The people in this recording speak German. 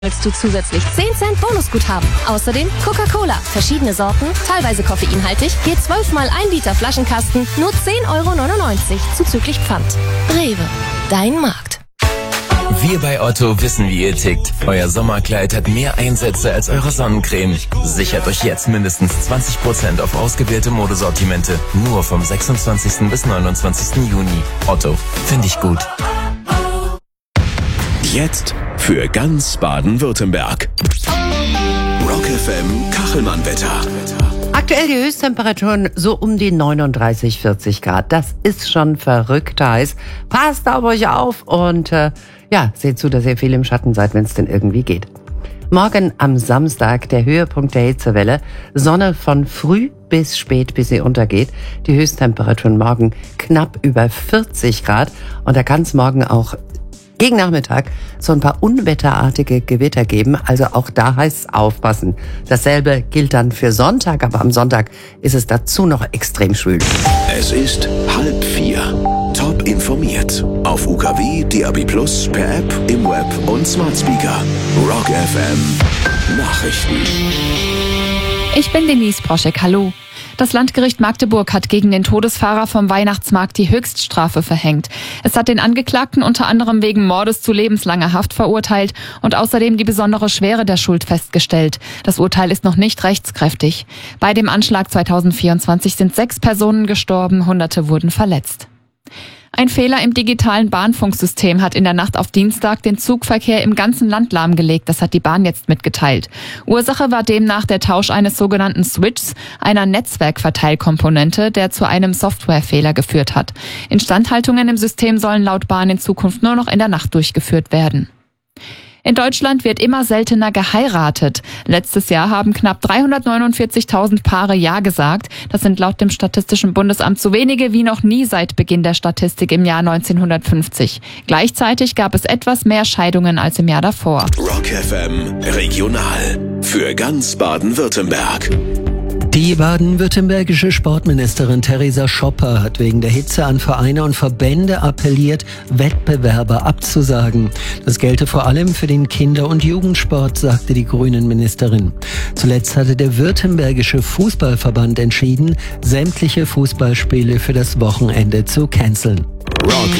Willst du zusätzlich 10 Cent Bonusguthaben. Außerdem Coca-Cola, verschiedene Sorten, teilweise koffeinhaltig, je 12 mal 1 Liter Flaschenkasten, nur 10,99 € zuzüglich Pfand. Rewe, dein Markt. Wir bei Otto wissen, wie ihr tickt. Euer Sommerkleid hat mehr Einsätze als eure Sonnencreme. Sichert euch jetzt mindestens 20% auf ausgewählte Modesortimente. Nur vom 26. bis 29. Juni. Otto, finde ich gut. Jetzt für ganz Baden-Württemberg. Rock FM Kachelmann-Wetter. Aktuell die Höchsttemperaturen so um die 39, 40 Grad. Das ist schon verrückt heiß. Passt auf euch auf und seht zu, dass ihr viel im Schatten seid, wenn es denn irgendwie geht. Morgen am Samstag der Höhepunkt der Hitzewelle. Sonne von früh bis spät, bis sie untergeht. Die Höchsttemperaturen morgen knapp über 40 Grad. Und da kann es morgen auch gegen Nachmittag so ein paar unwetterartige Gewitter geben. Also auch da heißt es aufpassen. Dasselbe gilt dann für Sonntag, aber am Sonntag ist es dazu noch extrem schwül. Es ist 3:30. Top informiert. Auf UKW, DAB+, per App, im Web und Smart Speaker. Rock FM Nachrichten. Ich bin Denise Proschek. Hallo. Das Landgericht Magdeburg hat gegen den Todesfahrer vom Weihnachtsmarkt die Höchststrafe verhängt. Es hat den Angeklagten unter anderem wegen Mordes zu lebenslanger Haft verurteilt und außerdem die besondere Schwere der Schuld festgestellt. Das Urteil ist noch nicht rechtskräftig. Bei dem Anschlag 2024 sind 6 Personen gestorben, Hunderte wurden verletzt. Ein Fehler im digitalen Bahnfunksystem hat in der Nacht auf Dienstag den Zugverkehr im ganzen Land lahmgelegt. Das hat die Bahn jetzt mitgeteilt. Ursache war demnach der Tausch eines sogenannten Switchs, einer Netzwerkverteilkomponente, der zu einem Softwarefehler geführt hat. Instandhaltungen im System sollen laut Bahn in Zukunft nur noch in der Nacht durchgeführt werden. In Deutschland wird immer seltener geheiratet. Letztes Jahr haben knapp 349.000 Paare Ja gesagt. Das sind laut dem Statistischen Bundesamt so wenige wie noch nie seit Beginn der Statistik im Jahr 1950. Gleichzeitig gab es etwas mehr Scheidungen als im Jahr davor. Rock FM Regional. Für ganz Baden-Württemberg. Die baden-württembergische Sportministerin Theresa Schopper hat wegen der Hitze an Vereine und Verbände appelliert, Wettbewerbe abzusagen. Das gelte vor allem für den Kinder- und Jugendsport, sagte die Grünen-Ministerin. Zuletzt hatte der württembergische Fußballverband entschieden, sämtliche Fußballspiele für das Wochenende zu canceln. Rock